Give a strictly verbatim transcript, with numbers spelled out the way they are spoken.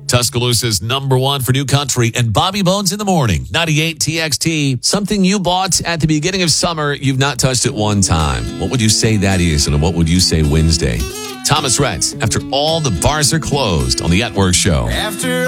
Tuscaloosa's number one for new country and Bobby Bones in the morning. ninety-eight T X T. Something you bought at the beginning of summer, you've not touched it one time. What would you say that is, and what would you say Wednesday? Thomas Rhett, after all the bars are closed on the At Work Show. After